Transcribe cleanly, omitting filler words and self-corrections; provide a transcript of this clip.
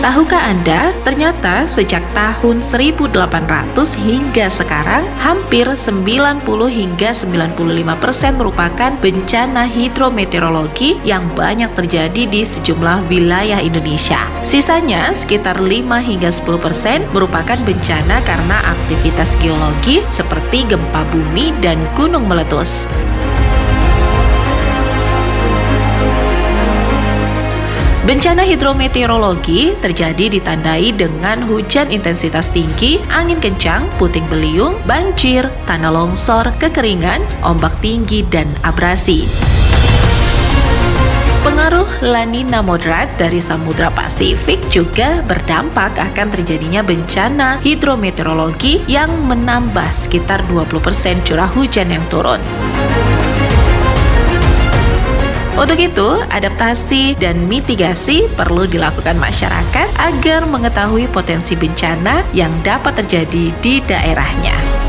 Tahukah Anda, ternyata sejak tahun 1800 hingga sekarang, hampir 90 hingga 95% merupakan bencana hidrometeorologi yang banyak terjadi di sejumlah wilayah Indonesia. Sisanya sekitar 5 hingga 10% merupakan bencana karena aktivitas geologi seperti gempa bumi dan gunung meletus. Bencana hidrometeorologi terjadi ditandai dengan hujan intensitas tinggi, angin kencang, puting beliung, banjir, tanah longsor, kekeringan, ombak tinggi, dan abrasi. Pengaruh La Nina moderat dari Samudra Pasifik juga berdampak akan terjadinya bencana hidrometeorologi yang menambah sekitar 20% curah hujan yang turun. Untuk itu, adaptasi dan mitigasi perlu dilakukan masyarakat agar mengetahui potensi bencana yang dapat terjadi di daerahnya.